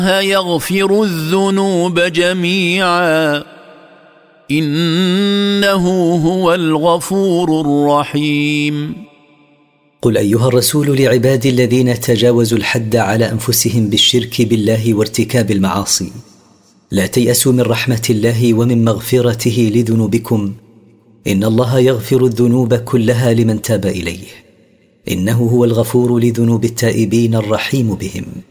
يغفر الذنوب جميعا إنه هو الغفور الرحيم. قل أيها الرسول لعبادي الذين تجاوزوا الحد على أنفسهم بالشرك بالله وارتكاب المعاصي: لا تيأسوا من رحمة الله ومن مغفرته لذنوبكم، إن الله يغفر الذنوب كلها لمن تاب إليه، إنه هو الغفور لذنوب التائبين الرحيم بهم.